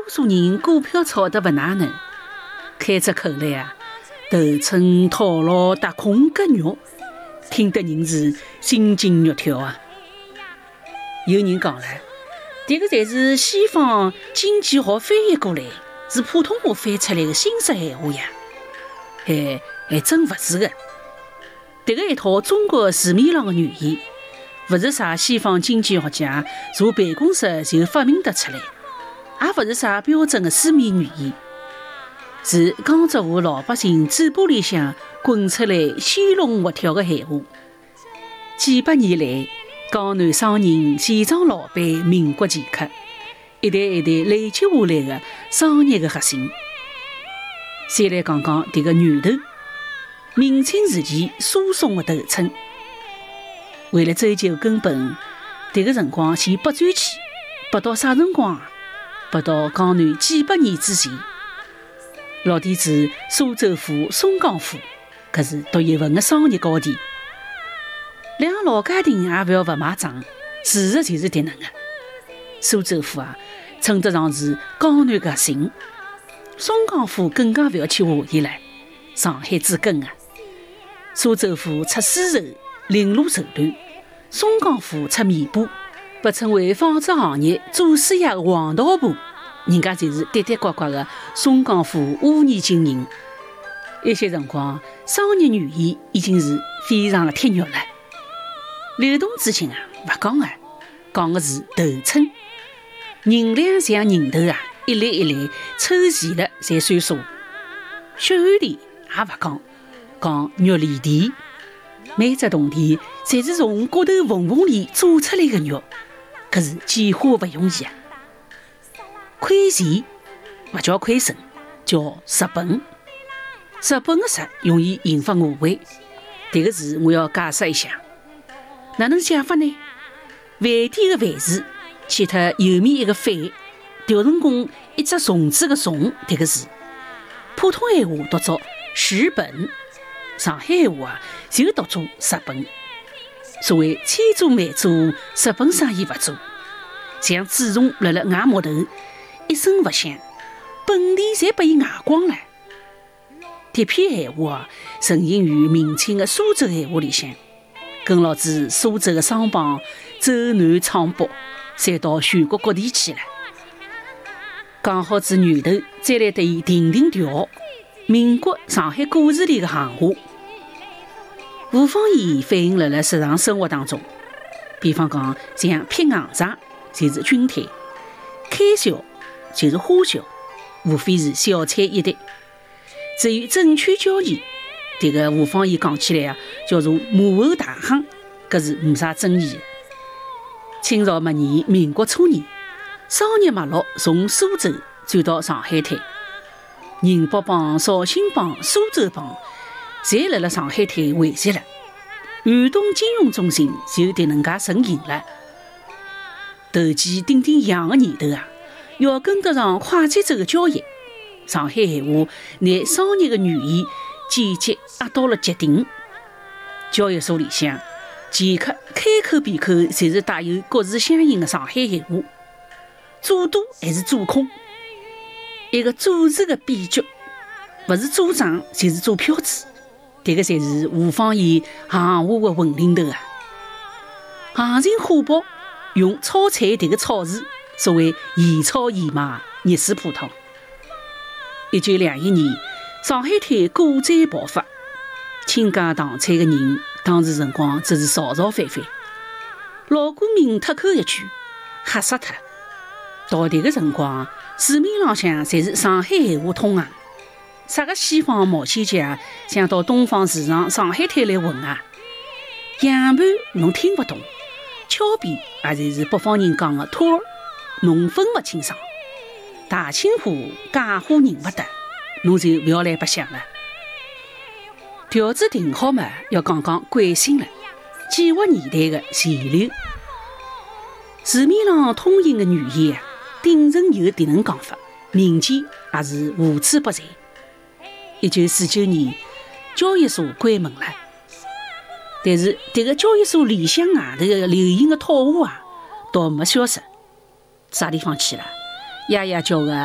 数人股票炒得不哪能，开出口来啊，头称套牢搭空割肉，听得人是心惊肉跳啊。有人讲了，这个才是西方经济学翻译过来，是普通话翻出来的新式闲话呀。还真不是的。这个一套中国字面上的语言，不是啥西方经济学家坐办公室就发明得出来，也不是啥标准的书面语言，是江浙沪老百姓嘴巴里向滚出来鲜龙活跳的闲话。几百年来，江南商人、现场老板、民国掮客，一代一代累积下来的商业的核心。先来讲讲这个源头，明清时期书送的头称。为了追究根本，这个辰光先拨转去，拨到啥辰光？拨到江南几百年之前。老弟子苏州府、松江府，可是独一份的商业高地。两个老家庭也不要不买账，事实就是这能的。苏州府啊，称得上是江南核心；松江府更加不要去话题了，上海之根啊。苏州府出丝绸、绫罗绸缎，松江府出棉布，被称为纺织行业祖师爷的黄道布，人家就是跌跌呱呱的松江府乌泥经营。一些辰光，商业语言已经是非常的贴肉了。流动之情啊，不讲啊，讲的是头称。人两像人头啊，一粒一粒抽齐了才算数。血汗田也不讲，讲肉里田。每只铜钿侪是从骨头缝缝里做出来的肉，可是几花不容易啊。亏钱不叫亏损，叫蚀本。蚀本的蚀容易引发误会，这个字我要解释一下。哪能写法呢？饭店的饭字去脱右面一个反，调成功一只虫子的虫这个字，普通闲话读作蚀本，上海闲话啊就读作蚀本。所谓千做万做，蚀本生意不做，像蛀虫辣辣外木头，一声不响，本地侪被伊挨光了。这篇闲话啊，成形于明清的苏州闲话里向。跟牢子苏州的商帮走南闯北，再到全国各地去了。讲好子源头，再来对伊定定调。民国上海故事里的行话，无方言反映辣日常生活当中。比方讲，像撇硬仗就是均摊，开销就是花销，无非是小菜一碟。至于证券交易，这个无方言讲起来啊，叫做幕后大行，搿是没啥争议的。清朝末年、民国初年，商业脉络从苏州转到上海滩，宁波帮、绍兴帮、苏州帮，侪辣辣上海滩汇集了。传统金融中心就迭能介成形了。投机顶顶洋的年头啊，要跟得上快节奏的交易，上海闲话拿商业的语言简洁压到了极顶。交易所里向，掮客开口闭口侪是带有各自相应的上海闲话，做多还是做空，一个做事的秘诀，不是做账就是做票子，这个才是吴方言行话的混领头啊。行情火爆，用炒菜这个炒字，所谓现炒现卖，热水铺汤。1921年，上海滩股灾爆发，倾家荡产的人，当时辰光真是吵吵翻翻。老股民脱口一句，吓死脱了。到迭个辰光，市面浪向侪是上海闲话通行，啥个西方冒险家想到东方市场上海滩来混啊？洋盘侬听不懂，俏皮也就是北方人讲的托儿，侬分不清爽。大清话、假话认不得，侬就不要来白相了。调子定好嘛，要讲讲惯性了。几何年代的前流，市面上通行的语言啊，顶层有迭能讲法，民间也是无处不在。1949年，交易所关门了，但是迭个交易所里向外头的流行的套话啊，倒没消失。啥地方去了？爷爷叫个